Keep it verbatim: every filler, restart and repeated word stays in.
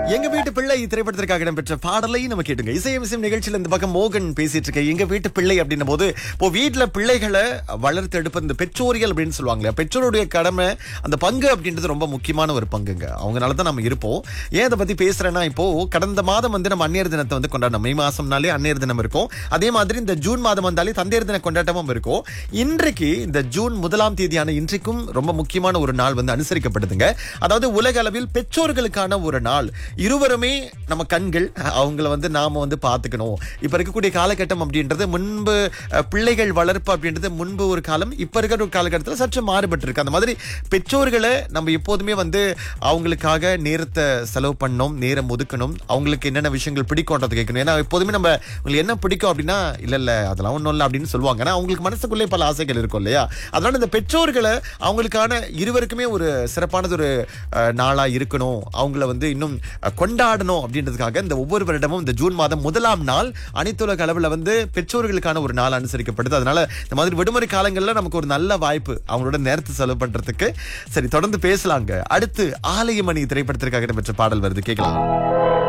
எங்க வீட்டு பிள்ளை திரைப்படத்திற்காக இடம்பெற்ற பாடலை நம்ம கேட்டுங்க. இசையமிசையும் நிகழ்ச்சியில் இந்த பக்கம் மோகன் பேசிட்டு இருக்க. எங்க வீட்டு பிள்ளை அப்படின்னும் போது இப்போ வீட்டுல பிள்ளைகளை வளர்த்து எடுப்ப இந்த பெற்றோரியல் அப்படின்னு சொல்லுவாங்க. பெற்றோருடைய கடமை, அந்த பங்கு அப்படின்றது ரொம்ப முக்கியமான ஒரு பங்குங்க. அவங்களால தான் நம்ம இருப்போம். ஏன் அதை பத்தி பேசுறேன்னா, இப்போ கடந்த மாதம் வந்து நம்ம அன்னையர் தினத்தை வந்து கொண்டாடணும். மே மாசம்னாலே அன்னையர் தினம் இருக்கும். அதே மாதிரி இந்த ஜூன் மாதம் வந்தாலே தந்தையர் தின கொண்டாட்டமும் இருக்கும். இன்றைக்கு இந்த ஜூன் முதலாம் தேதியான இன்றைக்கும் ரொம்ப முக்கியமான ஒரு நாள் வந்து அனுசரிக்கப்படுதுங்க. அதாவது உலக அளவில் பெற்றோர்களுக்கான ஒரு நாள். இருவருமே நம்ம கண்கள், அவங்கள வந்து நாம வந்து பாத்துக்கணும். இப்ப இருக்கக்கூடிய காலகட்டம் அப்படின்றது முன்பு பிள்ளைகள் வளர்ப்பு அப்படின்றது முன்பு ஒரு காலம், இப்ப இருக்கிற ஒரு காலகட்டத்தில் சற்று மாறுபட்டு இருக்கு. அந்த மாதிரி பெற்றோர்களை நம்ம எப்போதுமே வந்து அவங்களுக்காக நேரத்தை செலவு பண்ணணும், நேரம் ஒதுக்கணும், அவங்களுக்கு என்னென்ன விஷயங்கள் பிடிக்கும்ன்றது கேட்கணும். ஏன்னா எப்போதுமே நம்ம உங்களுக்கு என்ன பிடிக்கும் அப்படின்னா, இல்ல இல்ல அதெல்லாம் ஒண்ணும் இல்லை அப்படின்னு சொல்லுவாங்க. ஆனா அவங்களுக்கு மனசுக்குள்ளே பல ஆசைகள் இருக்கும் இல்லையா? அதனால இந்த பெற்றோர்களை அவங்களுக்கான இருவருக்குமே ஒரு சிறப்பானது ஒரு நாளா இருக்கணும், அவங்கள வந்து இன்னும் கொண்டாடணும் அப்படின்றதுக்காக இந்த ஒவ்வொரு வருடமும் இந்த ஜூன் மாதம் முதலாம் நாள் அனைத்துலக அளவில் வந்து பெற்றோர்களுக்கான ஒரு நாள் அனுசரிக்கப்படுது. அதனால இந்த மாதிரி விடுமுறை காலங்களில் நமக்கு ஒரு நல்ல வாய்ப்பு அவங்களோட நேரத்தை செலவு பண்றதுக்கு. சரி, தொடர்ந்து பேசலாங்க. அடுத்து ஆலயமணி திரைப்படத்திற்காக இடம்பெற்ற பாடல் வருது, கேட்கலாம்.